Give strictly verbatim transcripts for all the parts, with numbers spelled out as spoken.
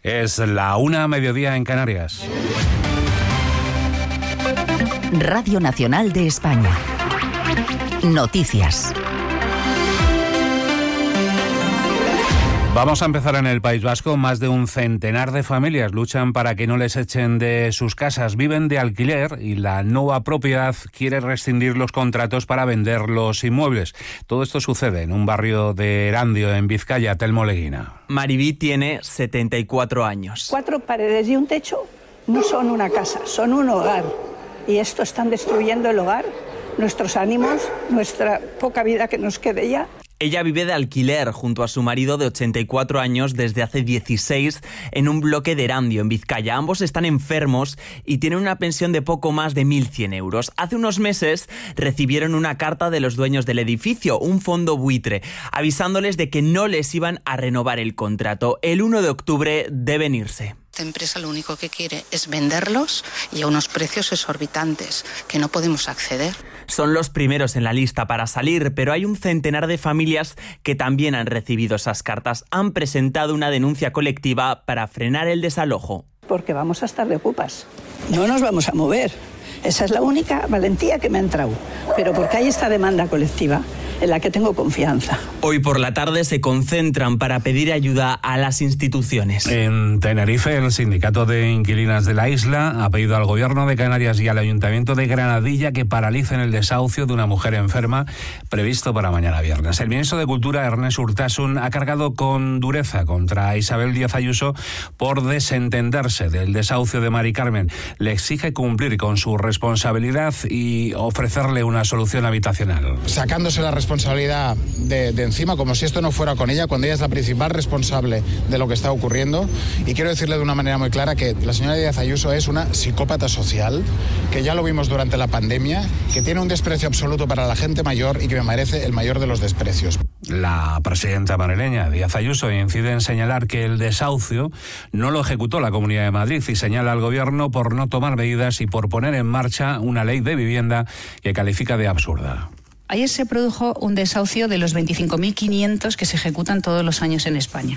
Es la una, mediodía en Canarias. Radio Nacional de España. Noticias. Vamos a empezar en el País Vasco. Más de un centenar de familias luchan para que no les echen de sus casas. Viven de alquiler y la nueva propiedad quiere rescindir los contratos para vender los inmuebles. Todo esto sucede en un barrio de Erandio, en Vizcaya. Telmo Leguina. Maribí tiene setenta y cuatro años. Cuatro paredes y un techo no son una casa, son un hogar. Y esto están destruyendo el hogar, nuestros ánimos, nuestra poca vida que nos quede ya. Ella vive de alquiler junto a su marido de ochenta y cuatro años desde hace dieciséis en un bloque de Erandio, en Vizcaya. Ambos están enfermos y tienen una pensión de poco más de mil cien euros. Hace unos meses recibieron una carta de los dueños del edificio, un fondo buitre, avisándoles de que no les iban a renovar el contrato. El uno de octubre deben irse. Esta empresa lo único que quiere es venderlos y a unos precios exorbitantes que no podemos acceder. Son los primeros en la lista para salir, pero hay un centenar de familias que también han recibido esas cartas. Han presentado una denuncia colectiva para frenar el desalojo. Porque vamos a estar de ocupas. No nos vamos a mover. Esa es la única valentía que me ha entrado. Pero porque hay esta demanda colectiva en la que tengo confianza. Hoy por la tarde se concentran para pedir ayuda a las instituciones. En Tenerife, el sindicato de inquilinas de la isla ha pedido al gobierno de Canarias y al ayuntamiento de Granadilla que paralicen el desahucio de una mujer enferma previsto para mañana viernes. El ministro de Cultura, Ernest Urtasun, ha cargado con dureza contra Isabel Díaz Ayuso por desentenderse del desahucio de Mari Carmen. Le exige cumplir con su responsabilidad y ofrecerle una solución habitacional. Sacándose la responsabilidad responsabilidad de, de encima, como si esto no fuera con ella, cuando ella es la principal responsable de lo que está ocurriendo. Y quiero decirle de una manera muy clara que la señora Díaz Ayuso es una psicópata social, que ya lo vimos durante la pandemia, que tiene un desprecio absoluto para la gente mayor y que me merece el mayor de los desprecios. La presidenta madrileña, Díaz Ayuso, incide en señalar que el desahucio no lo ejecutó la Comunidad de Madrid y señala al gobierno por no tomar medidas y por poner en marcha una ley de vivienda que califica de absurda. Ayer se produjo un desahucio de los veinticinco mil quinientos que se ejecutan todos los años en España,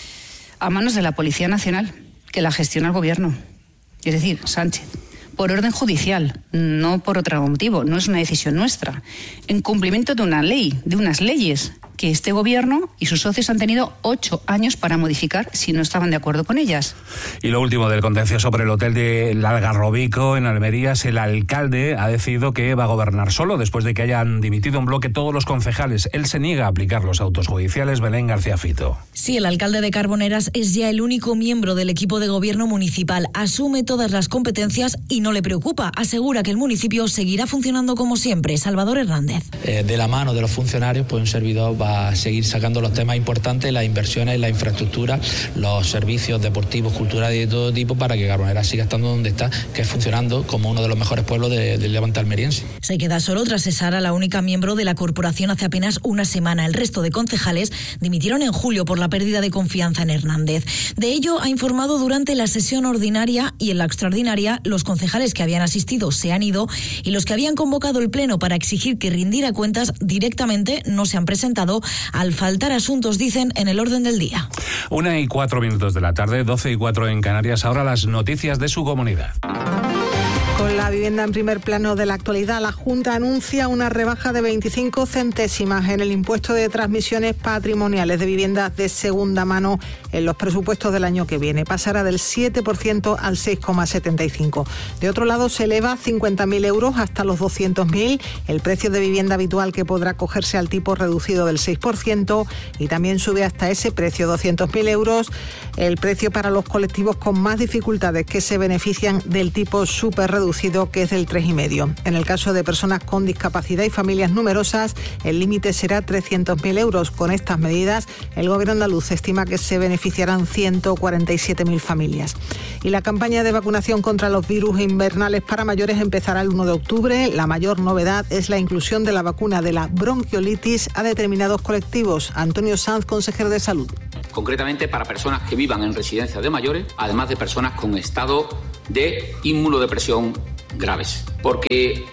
a manos de la Policía Nacional, que la gestiona el gobierno, es decir, Sánchez, por orden judicial, no por otro motivo, no es una decisión nuestra, en cumplimiento de una ley, de unas leyes que este gobierno y sus socios han tenido ocho años para modificar si no estaban de acuerdo con ellas. Y lo último del contencioso sobre el hotel del Algarrobico en Almerías, el alcalde ha decidido que va a gobernar solo después de que hayan dimitido en bloque todos los concejales. Él se niega a aplicar los autos judiciales. Belén García Fito. Sí, el alcalde de Carboneras es ya el único miembro del equipo de gobierno municipal. Asume todas las competencias y no le preocupa. Asegura que el municipio seguirá funcionando como siempre. Salvador Hernández. Eh, de la mano de los funcionarios, pues un servidor va a seguir sacando los temas importantes, las inversiones, la infraestructura, los servicios deportivos, culturales y de todo tipo para que Carboneras siga estando donde está, que es funcionando como uno de los mejores pueblos de, del Levante almeriense. Se queda solo tras cesar a la única miembro de la corporación hace apenas una semana. El resto de concejales dimitieron en julio por la pérdida de confianza en Hernández. De ello ha informado durante la sesión ordinaria y en la extraordinaria los concejales que habían asistido se han ido y los que habían convocado el pleno para exigir que rindiera cuentas directamente no se han presentado al faltar asuntos, dicen, en el orden del día. Una y cuatro minutos de la tarde, doce y cuatro en Canarias. Ahora las noticias de su comunidad. Con la vivienda en primer plano de la actualidad, la Junta anuncia una rebaja de veinticinco centésimas en el impuesto de transmisiones patrimoniales de viviendas de segunda mano en los presupuestos del año que viene. Pasará del siete por ciento al seis coma setenta y cinco por ciento. De otro lado, se eleva cincuenta mil euros hasta los doscientos mil el precio de vivienda habitual que podrá acogerse al tipo reducido del seis por ciento y también sube hasta ese precio, doscientos mil euros, el precio para los colectivos con más dificultades que se benefician del tipo súper reducido, que es del tres coma cinco. En el caso de personas con discapacidad y familias numerosas, el límite será trescientos mil euros. Con estas medidas, el gobierno andaluz estima que se beneficiarán ciento cuarenta y siete mil familias. Y la campaña de vacunación contra los virus invernales para mayores empezará el uno de octubre. La mayor novedad es la inclusión de la vacuna de la bronquiolitis a determinados colectivos. Antonio Sanz, consejero de Salud. Concretamente para personas que vivan en residencias de mayores, además de personas con estado de inmunodepresión graves. Porque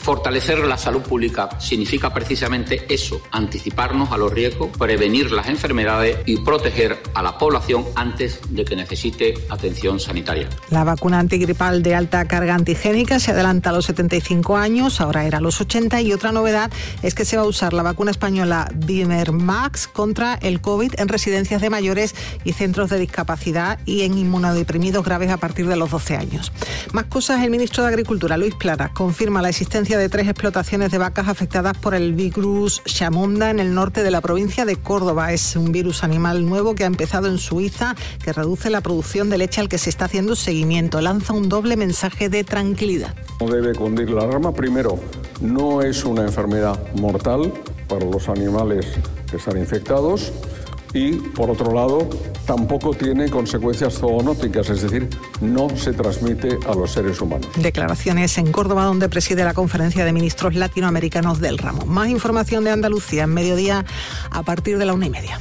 Fortalecer la salud pública significa precisamente eso, anticiparnos a los riesgos, prevenir las enfermedades y proteger a la población antes de que necesite atención sanitaria. La vacuna antigripal de alta carga antigénica se adelanta a los setenta y cinco años, ahora era a los ochenta, y otra novedad es que se va a usar la vacuna española Bimermax contra el COVID en residencias de mayores y centros de discapacidad y en inmunodeprimidos graves a partir de los doce años. Más cosas, el ministro de Agricultura, Luis Planas, confirma la existencia de tres explotaciones de vacas afectadas por el virus Chamonda en el norte de la provincia de Córdoba. Es un virus animal nuevo que ha empezado en Suiza, que reduce la producción de leche al que se está haciendo seguimiento. Lanza un doble mensaje de tranquilidad. No debe cundir la alarma. Primero, no es una enfermedad mortal para los animales que están infectados. Y, por otro lado, tampoco tiene consecuencias zoonóticas, es decir, no se transmite a los seres humanos. Declaraciones en Córdoba, donde preside la Conferencia de Ministros Latinoamericanos del ramo. Más información de Andalucía en mediodía a partir de la una y media.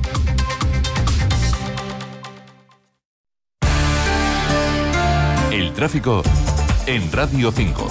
El tráfico en Radio cinco.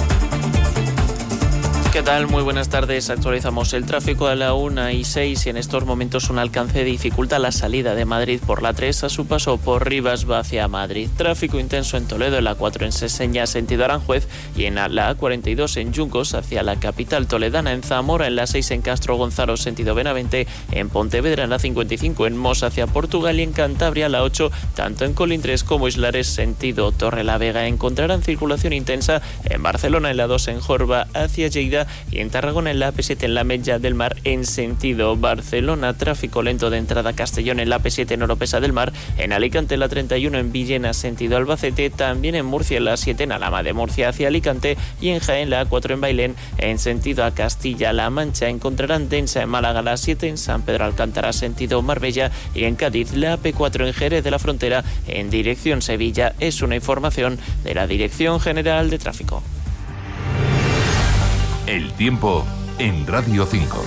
¿Qué tal? Muy buenas tardes. Actualizamos el tráfico a la una y seis y en estos momentos un alcance dificulta la salida de Madrid por la tres a su paso por Rivas va hacia Madrid. Tráfico intenso en Toledo, en la cuatro en Seseña, sentido Aranjuez, y en la A cuarenta y dos en Yuncos hacia la capital toledana, en Zamora, en la seis en Castro Gonzalo, sentido Benavente, en Pontevedra, en la cincuenta y cinco en Mos hacia Portugal, y en Cantabria la ocho, tanto en Colindres como Islares, sentido Torrelavega. Encontrarán circulación intensa en Barcelona, en la dos en Jorba hacia Lleida, y en Tarragona en la A P siete en la Metlla del Mar en sentido Barcelona. Tráfico lento de entrada a Castellón en la A P siete en Oropesa del Mar, en Alicante la treinta y uno en Villena sentido Albacete, también en Murcia en la siete en Alhama de Murcia hacia Alicante, y en Jaén la A cuatro en Bailén en sentido a Castilla-La Mancha. Encontrarán densa en Málaga la siete en San Pedro Alcántara sentido Marbella, y en Cádiz la A P cuatro en Jerez de la Frontera en dirección Sevilla. Es una información de la Dirección General de Tráfico. El tiempo en Radio cinco.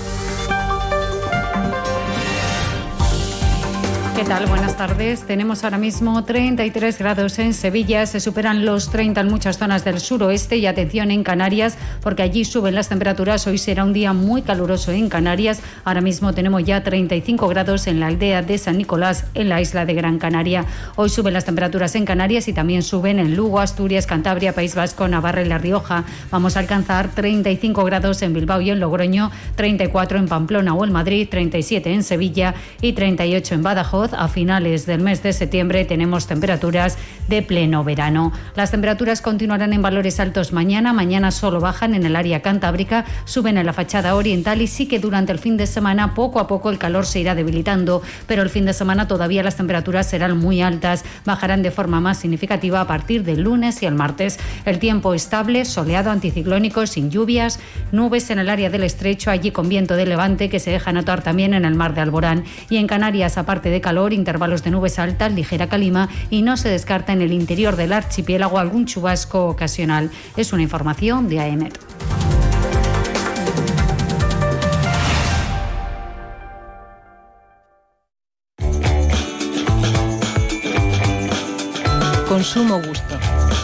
¿Qué tal? Buenas tardes. Tenemos ahora mismo treinta y tres grados en Sevilla, se superan los treinta en muchas zonas del suroeste, y atención en Canarias, porque allí suben las temperaturas. Hoy será un día muy caluroso en Canarias. Ahora mismo tenemos ya treinta y cinco grados en la aldea de San Nicolás, en la isla de Gran Canaria. Hoy suben las temperaturas en Canarias y también suben en Lugo, Asturias, Cantabria, País Vasco, Navarra y La Rioja. Vamos a alcanzar treinta y cinco grados en Bilbao y en Logroño, treinta y cuatro en Pamplona o en Madrid, treinta y siete en Sevilla y treinta y ocho en Badajoz. A finales del mes de septiembre tenemos temperaturas de pleno verano. Las temperaturas continuarán en valores altos mañana. Mañana solo bajan en el área cantábrica, suben en la fachada oriental, y sí que durante el fin de semana poco a poco el calor se irá debilitando, pero el fin de semana todavía las temperaturas serán muy altas. Bajarán de forma más significativa a partir del lunes y el martes. El tiempo estable, soleado, anticiclónico, sin lluvias, nubes en el área del estrecho, allí con viento de levante que se deja notar también en el mar de Alborán. Y en Canarias, aparte de calor, intervalos de nubes altas, ligera calima, y no se descarta en el interior del archipiélago algún chubasco ocasional. Es una información de AEMET. Consumo gusto.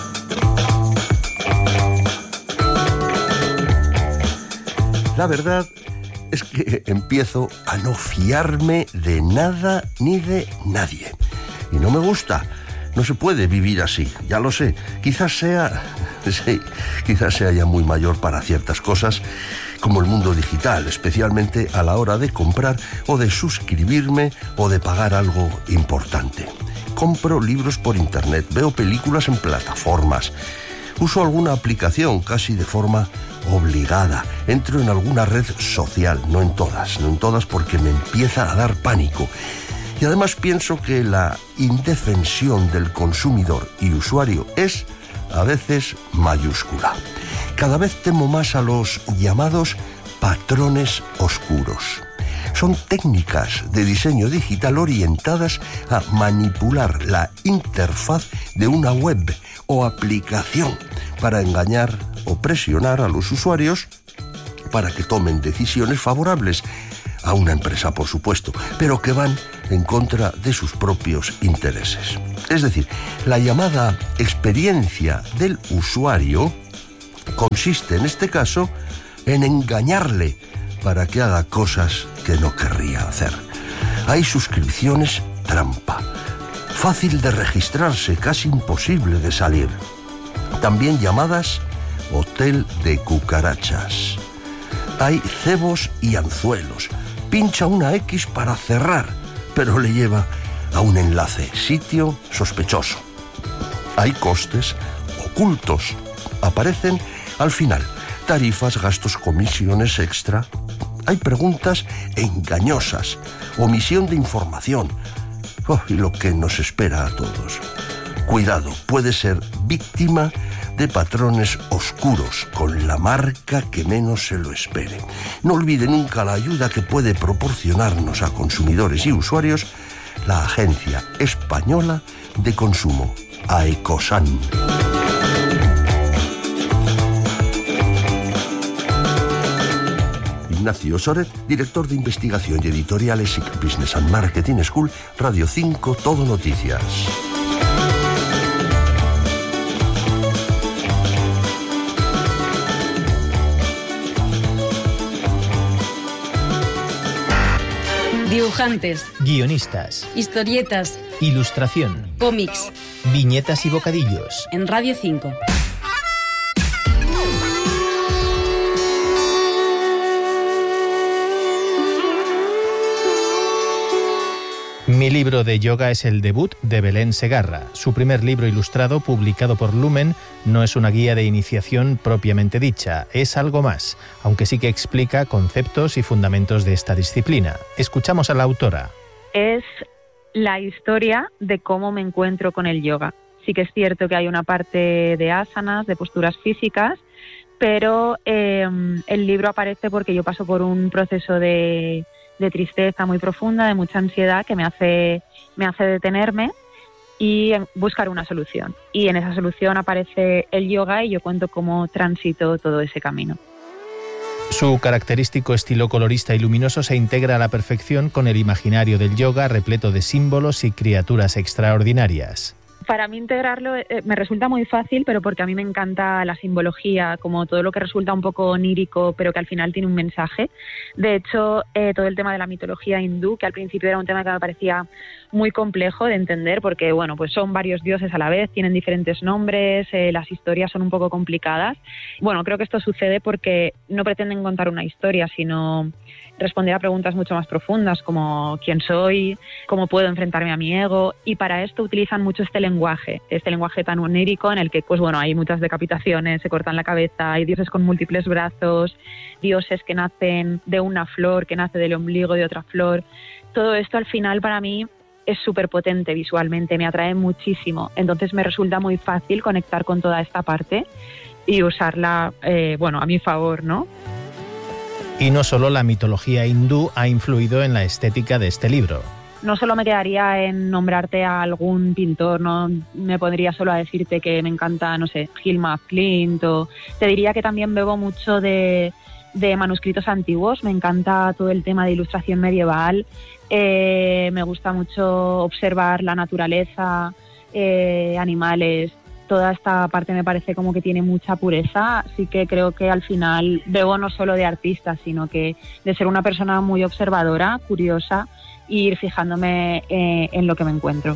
La verdad es que empiezo a no fiarme de nada ni de nadie. Y no me gusta. No se puede vivir así, ya lo sé. Quizás sea... Sí, quizás sea ya muy mayor para ciertas cosas, como el mundo digital, especialmente a la hora de comprar o de suscribirme o de pagar algo importante. Compro libros por internet, veo películas en plataformas, uso alguna aplicación casi de forma obligada, entro en alguna red social, no en todas, no en todas porque me empieza a dar pánico. Y además pienso que la indefensión del consumidor y usuario es, a veces, mayúscula. Cada vez temo más a los llamados patrones oscuros. Son técnicas de diseño digital orientadas a manipular la interfaz de una web o aplicación para engañar o presionar a los usuarios para que tomen decisiones favorables a una empresa, por supuesto, pero que van en contra de sus propios intereses. Es decir, la llamada experiencia del usuario consiste en este caso en engañarle para que haga cosas que no querría hacer. Hay suscripciones trampa, fácil de registrarse, casi imposible de salir. También llamadas hotel de cucarachas. Hay cebos y anzuelos. Pincha una X para cerrar, pero le lleva a un enlace, sitio sospechoso. Hay costes ocultos. Aparecen al final tarifas, gastos, comisiones extra. Hay preguntas engañosas, omisión de información. Oh, y lo que nos espera a todos. Cuidado, puede ser víctima de patrones oscuros con la marca que menos se lo espere. No olvide nunca la ayuda que puede proporcionarnos a consumidores y usuarios la Agencia Española de Consumo, AECOSAN. Ignacio Soret, director de investigación y editoriales I C Business and Marketing School, Radio cinco, Todo Noticias. Dibujantes, guionistas, historietas, ilustración, cómics, viñetas y bocadillos. En Radio cinco. Mi libro de yoga es el debut de Belén Segarra. Su primer libro ilustrado, publicado por Lumen, no es una guía de iniciación propiamente dicha, es algo más, aunque sí que explica conceptos y fundamentos de esta disciplina. Escuchamos a la autora. Es la historia de cómo me encuentro con el yoga. Sí que es cierto que hay una parte de asanas, de posturas físicas, pero eh, el libro aparece porque yo paso por un proceso de... de tristeza muy profunda, de mucha ansiedad que me hace, me hace detenerme y buscar una solución. Y en esa solución aparece el yoga y yo cuento cómo transito todo ese camino. Su característico estilo colorista y luminoso se integra a la perfección con el imaginario del yoga repleto de símbolos y criaturas extraordinarias. Para mí integrarlo eh, me resulta muy fácil, pero porque a mí me encanta la simbología, como todo lo que resulta un poco onírico, pero que al final tiene un mensaje. De hecho, eh, todo el tema de la mitología hindú, que al principio era un tema que me parecía muy complejo de entender, porque bueno, pues son varios dioses a la vez, tienen diferentes nombres, eh, las historias son un poco complicadas. Bueno, creo que esto sucede porque no pretenden contar una historia, sino responder a preguntas mucho más profundas, como quién soy, cómo puedo enfrentarme a mi ego, y para esto utilizan mucho este lenguaje, este lenguaje tan onírico en el que, pues bueno, hay muchas decapitaciones, se cortan la cabeza, hay dioses con múltiples brazos, dioses que nacen de una flor, que nace del ombligo de otra flor. Todo esto al final para mí es súper potente visualmente, me atrae muchísimo, entonces me resulta muy fácil conectar con toda esta parte y usarla, eh, bueno, a mi favor, ¿no? Y no solo la mitología hindú ha influido en la estética de este libro. No solo me quedaría en nombrarte a algún pintor, no me pondría solo a decirte que me encanta, no sé, Gilma Flint, o te diría que también bebo mucho de, de manuscritos antiguos, me encanta todo el tema de ilustración medieval, eh, me gusta mucho observar la naturaleza, eh, animales. Toda esta parte me parece como que tiene mucha pureza, así que creo que al final bebo no solo de artistas, sino que de ser una persona muy observadora, curiosa, e ir fijándome eh, en lo que me encuentro.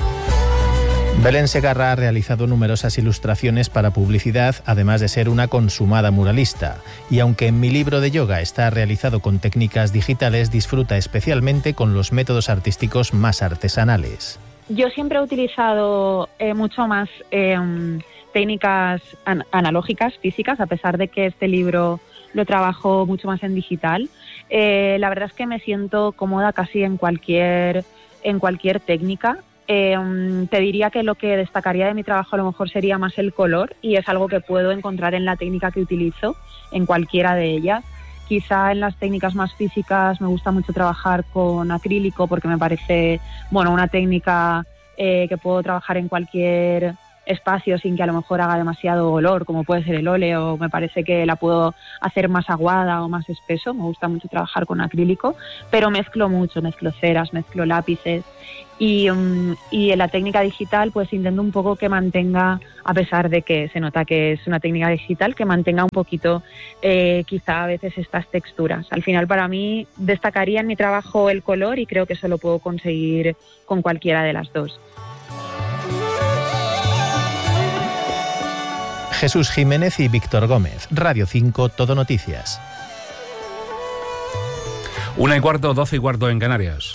Belén Segarra ha realizado numerosas ilustraciones para publicidad, además de ser una consumada muralista. Y aunque en mi libro de yoga está realizado con técnicas digitales, disfruta especialmente con los métodos artísticos más artesanales. Yo siempre he utilizado eh, mucho más eh, técnicas an- analógicas, físicas, a pesar de que este libro lo trabajo mucho más en digital. Eh, la verdad es que me siento cómoda casi en cualquier, en cualquier técnica. Eh, te diría que lo que destacaría de mi trabajo a lo mejor sería más el color, y es algo que puedo encontrar en la técnica que utilizo, en cualquiera de ellas. Quizá en las técnicas más físicas me gusta mucho trabajar con acrílico porque me parece, bueno, una técnica eh, que puedo trabajar en cualquier espacio sin que a lo mejor haga demasiado olor, como puede ser el óleo. Me parece que la puedo hacer más aguada o más espeso. Me gusta mucho trabajar con acrílico, pero mezclo mucho, mezclo ceras, mezclo lápices. Y, um, y en la técnica digital pues intento un poco que mantenga, a pesar de que se nota que es una técnica digital, que mantenga un poquito eh, quizá a veces estas texturas. Al final para mí destacaría en mi trabajo el color y creo que eso lo puedo conseguir con cualquiera de las dos. Jesús Jiménez y Víctor Gómez, Radio cinco, Todo Noticias. Una y cuarto, doce y cuarto en Canarias.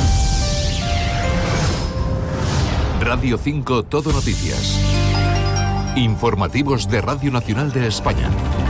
Radio cinco, Todo Noticias. Informativos de Radio Nacional de España.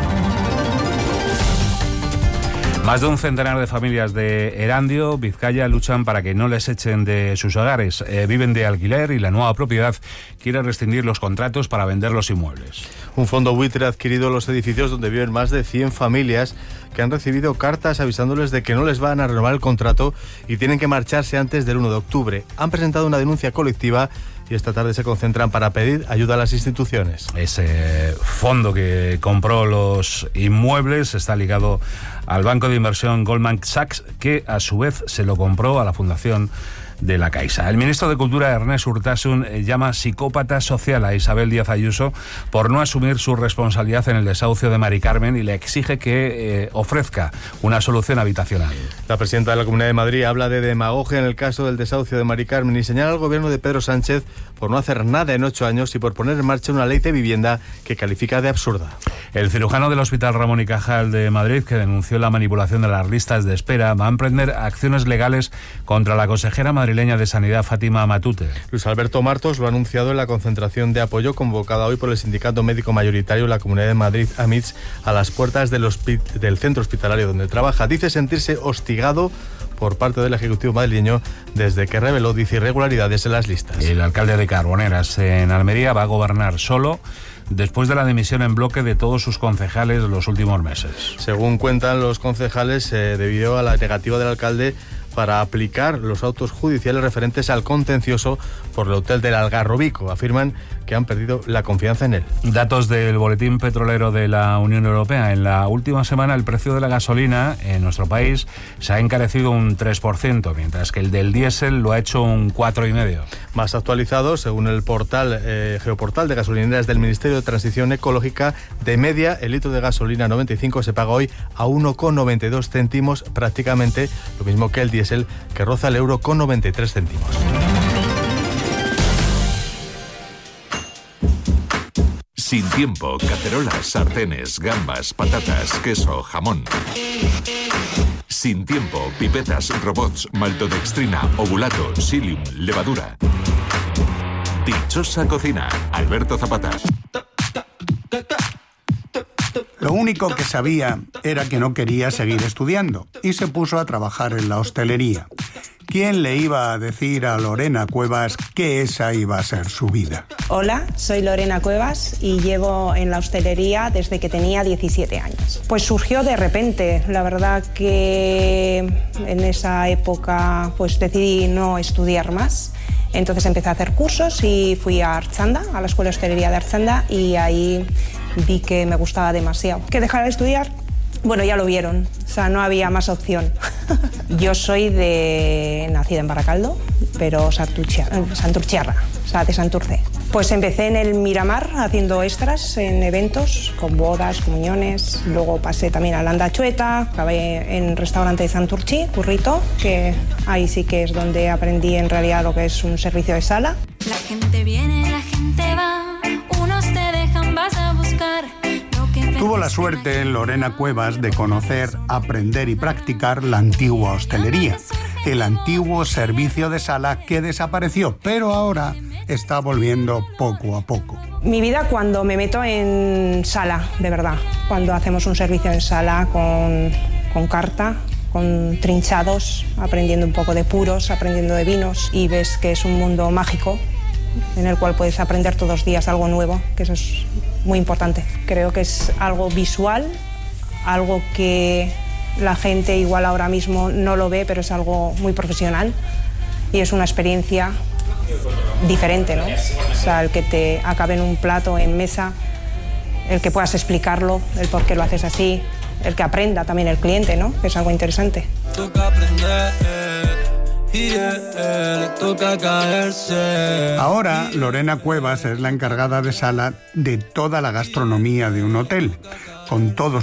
Más de un centenar de familias de Erandio, Vizcaya, luchan para que no les echen de sus hogares. Eh, viven de alquiler y la nueva propiedad quiere rescindir los contratos para vender los inmuebles. Un fondo buitre ha adquirido los edificios donde viven más de cien familias que han recibido cartas avisándoles de que no les van a renovar el contrato y tienen que marcharse antes del uno de octubre. Han presentado una denuncia colectiva y esta tarde se concentran para pedir ayuda a las instituciones. Ese fondo que compró los inmuebles está ligado al banco de inversión Goldman Sachs, que a su vez se lo compró a la Fundación de la Caixa. El ministro de Cultura, Ernest Urtasun, llama psicópata social a Isabel Díaz Ayuso por no asumir su responsabilidad en el desahucio de Mari Carmen y le exige que eh, ofrezca una solución habitacional. La presidenta de la Comunidad de Madrid habla de demagogia en el caso del desahucio de Mari Carmen y señala al gobierno de Pedro Sánchez por no hacer nada en ocho años y por poner en marcha una ley de vivienda que califica de absurda. El cirujano del Hospital Ramón y Cajal de Madrid, que denunció la manipulación de las listas de espera, va a emprender acciones legales contra la consejera madrileña de Sanidad, Fátima Matute. Luis Alberto Martos lo ha anunciado en la concentración de apoyo convocada hoy por el Sindicato Médico Mayoritario de la Comunidad de Madrid, A M I T S, a las puertas del, del centro hospitalario donde trabaja. Dice sentirse hostigado por parte del Ejecutivo madrileño desde que reveló, dice, irregularidades en las listas. El alcalde de Carboneras, en Almería, va a gobernar solo después de la dimisión en bloque de todos sus concejales los últimos meses. Según cuentan los concejales, eh, debido a la negativa del alcalde para aplicar los autos judiciales referentes al contencioso por el hotel del Algarrobico. Afirman que han perdido la confianza en él. Datos del Boletín Petrolero de la Unión Europea. En la última semana el precio de la gasolina en nuestro país se ha encarecido un tres por ciento, mientras que el del diésel lo ha hecho un cuatro coma cinco por ciento. Más actualizado, según el portal eh, Geoportal de Gasolineras del Ministerio de Transición Ecológica, de media el litro de gasolina noventa y cinco se paga hoy a uno coma noventa y dos céntimos, prácticamente lo mismo que el diésel, que roza el euro con noventa y tres céntimos. Sin tiempo, cacerolas, sartenes, gambas, patatas, queso, jamón. Sin tiempo, pipetas, robots, maltodextrina, ovulato, psyllium, levadura. Dichosa cocina, Alberto Zapata. Lo único que sabía era que no quería seguir estudiando y se puso a trabajar en la hostelería. ¿Quién le iba a decir a Lorena Cuevas que esa iba a ser su vida? Hola, soy Lorena Cuevas y llevo en la hostelería desde que tenía diecisiete años. Pues surgió de repente. La verdad que en esa época pues decidí no estudiar más. Entonces empecé a hacer cursos y fui a Archanda, a la Escuela de Hostelería de Archanda, y ahí vi que me gustaba demasiado. ¿Que dejar de estudiar? Bueno, ya lo vieron, o sea, no había más opción. Yo soy de nacida en Baracaldo, pero santurchiarra, o sea, de Santurce. Pues empecé en el Miramar haciendo extras en eventos, con bodas, comuniones. Luego pasé también a Landachueta, acabé en restaurante de Santurchi, Currito, que ahí sí que es donde aprendí en realidad lo que es un servicio de sala. La gente viene, la gente va, unos te dejan, vas a buscar. Tuvo la suerte Lorena Cuevas de conocer, aprender y practicar la antigua hostelería, el antiguo servicio de sala que desapareció, pero ahora está volviendo poco a poco. Mi vida cuando me meto en sala, de verdad, cuando hacemos un servicio en sala con, con carta, con trinchados, aprendiendo un poco de puros, aprendiendo de vinos, y ves que es un mundo mágico en el cual puedes aprender todos los días algo nuevo, que eso es muy importante. Creo que es algo visual, algo que la gente igual ahora mismo no lo ve, pero es algo muy profesional y es una experiencia diferente, ¿no? O sea, el que te acabe en un plato, en mesa, el que puedas explicarlo, el por qué lo haces así, el que aprenda también el cliente, ¿no? Que es algo interesante. Toca aprender y le toca caerse. Ahora, Lorena Cuevas es la encargada de sala de toda la gastronomía de un hotel, con todos